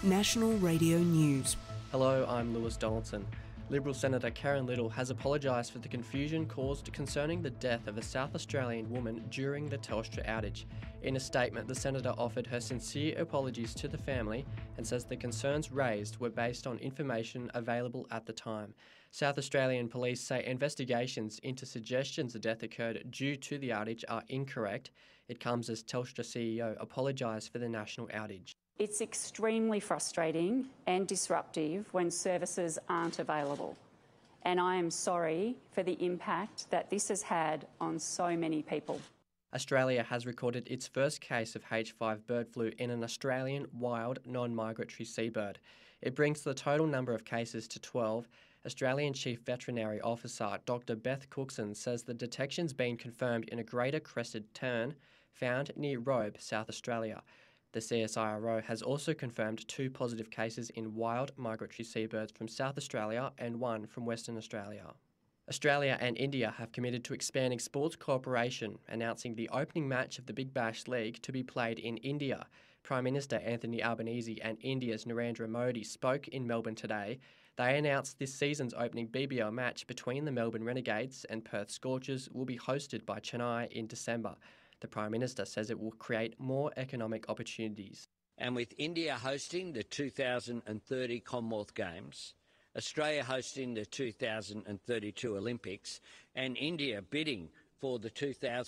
National Radio News. Hello, I'm Lewis Donaldson. Liberal Senator Karen Little has apologised for the confusion caused concerning the death of a South Australian woman during the Telstra outage. In a statement, the Senator offered her sincere apologies to the family and says the concerns raised were based on information available at the time. South Australian police say investigations into suggestions the death occurred due to the outage are incorrect. It comes as Telstra CEO apologised for the national outage. It's extremely frustrating and disruptive when services aren't available, and I am sorry for the impact that this has had on so many people. Australia has recorded its first case of H5 bird flu in an Australian wild non-migratory seabird. It brings the total number of cases to 12. Australian Chief Veterinary Officer Dr. Beth Cookson says the detection's been confirmed in a greater crested tern found near Robe, South Australia. The CSIRO has also confirmed 2 positive cases in wild migratory seabirds from South Australia and 1 from Western Australia. Australia and India have committed to expanding sports cooperation, announcing the opening match of the Big Bash League to be played in India. Prime Minister Anthony Albanese and India's Narendra Modi spoke in Melbourne today. They announced this season's opening BBL match between the Melbourne Renegades and Perth Scorchers will be hosted by Chennai in December. The Prime Minister says it will create more economic opportunities. And with India hosting the 2030 Commonwealth Games, Australia hosting the 2032 Olympics, and India bidding for the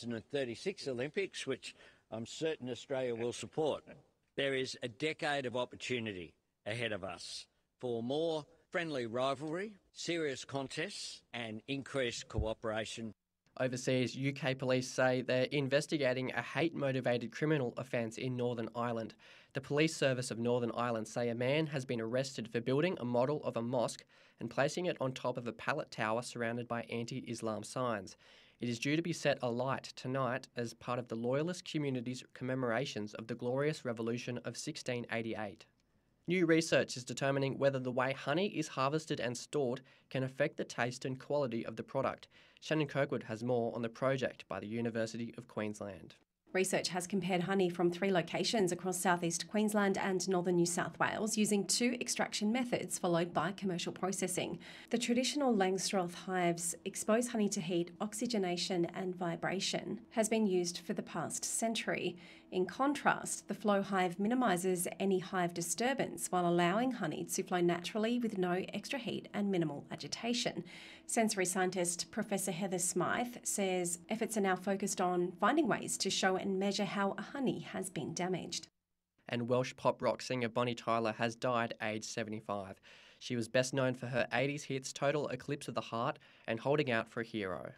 2036 Olympics, which I'm certain Australia will support, there is a decade of opportunity ahead of us for more friendly rivalry, serious contests and increased cooperation. Overseas, UK police say they're investigating a hate-motivated criminal offence in Northern Ireland. The police service of Northern Ireland say a man has been arrested for building a model of a mosque and placing it on top of a pallet tower surrounded by anti-Islam signs. It is due to be set alight tonight as part of the Loyalist community's commemorations of the Glorious Revolution of 1688. New research is determining whether the way honey is harvested and stored can affect the taste and quality of the product. Shannon Kirkwood has more on the project by the University of Queensland. Research has compared honey from 3 locations across southeast Queensland and northern New South Wales using 2 extraction methods followed by commercial processing. The traditional Langstroth hives expose honey to heat, oxygenation and vibration has been used for the past century. In contrast, the flow hive minimises any hive disturbance while allowing honey to flow naturally with no extra heat and minimal agitation. Sensory scientist Professor Heather Smythe says efforts are now focused on finding ways to show and measure how a honey has been damaged. And Welsh pop rock singer Bonnie Tyler has died aged 75. She was best known for her 80s hits Total Eclipse of the Heart and Holding Out for a Hero.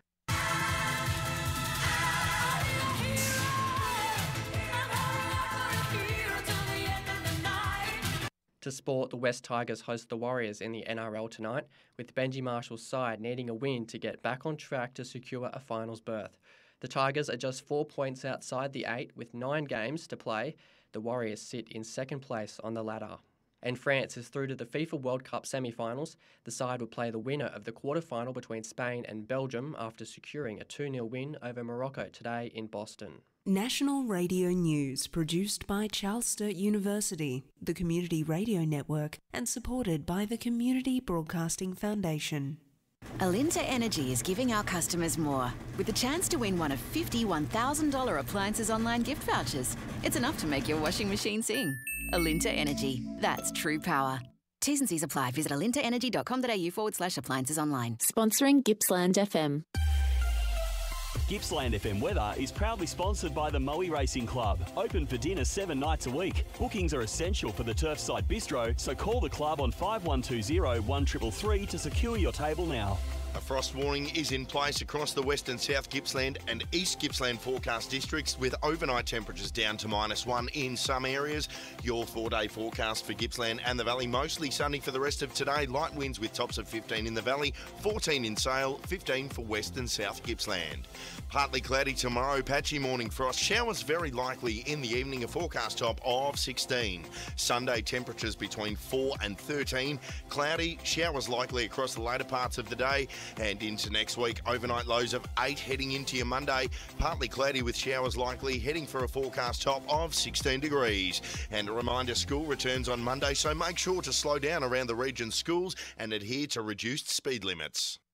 To sport, the West Tigers host the Warriors in the NRL tonight, with Benji Marshall's side needing a win to get back on track to secure a finals berth. The Tigers are just 4 points outside the 8 with 9 games to play. The Warriors sit in second place on the ladder. And France is through to the FIFA World Cup semi-finals. The side will play the winner of the quarter-final between Spain and Belgium after securing a 2-0 win over Morocco today in Boston. National Radio News, produced by Charles Sturt University, the Community Radio Network, and supported by the Community Broadcasting Foundation. Alinta Energy is giving our customers more, with the chance to win one of 50 $1,000 appliances online gift vouchers. It's enough to make your washing machine sing. Alinta Energy. That's true power. T's and C's apply. Visit alintaenergy.com.au/appliances online. Sponsoring Gippsland FM. Gippsland FM Weather is proudly sponsored by the Moe Racing Club. Open for dinner 7 nights a week. Bookings are essential for the Turfside Bistro, so call the club on 5120 1333 to secure your table now. A frost warning is in place across the West and South Gippsland and East Gippsland forecast districts, with overnight temperatures down to -1 in some areas. Your 4-day forecast for Gippsland and the Valley: mostly sunny for the rest of today. Light winds with tops of 15 in the Valley, 14 in Sale, 15 for West and South Gippsland. Partly cloudy tomorrow, patchy morning frost. Showers very likely in the evening, a forecast top of 16. Sunday temperatures between 4 and 13. Cloudy, showers likely across the later parts of the day. And into next week, overnight lows of 8 heading into your Monday. Partly cloudy with showers likely, heading for a forecast top of 16 degrees. And a reminder, school returns on Monday, so make sure to slow down around the region's schools and adhere to reduced speed limits.